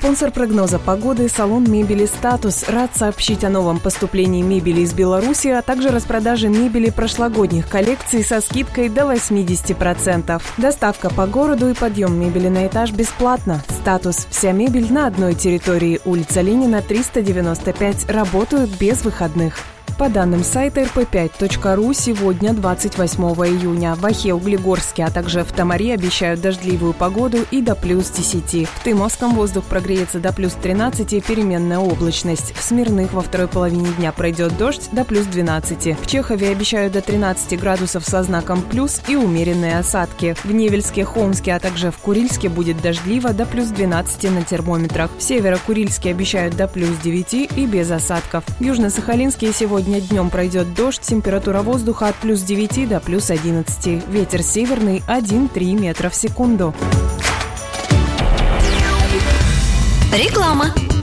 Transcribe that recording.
Спонсор прогноза погоды – салон мебели «Статус». Рад сообщить о новом поступлении мебели из Беларуси, а также распродаже мебели прошлогодних коллекций со скидкой до 80%. Доставка по городу и подъем мебели на этаж бесплатно. «Статус». Вся мебель на одной территории. Улица Ленина, 395. Работают без выходных. По данным сайта rp5.ru, сегодня, 28 июня, в Охе, Углегорске, а также в Тамаре обещают дождливую погоду и до плюс 10. В Тымовском воздух прогреется до плюс 13, переменная облачность. В Смирных во второй половине дня пройдет дождь до плюс 12. В Чехове обещают до 13 градусов со знаком плюс и умеренные осадки. В Невельске, Хомске, а также в Курильске будет дождливо до плюс 12 на термометрах. В Северо-Курильске обещают до плюс 9 и без осадков. В Южно-Сахалинске сегодня днем пройдет дождь, температура воздуха от плюс 9 до плюс 11. Ветер северный 1,3 метра в секунду. Реклама.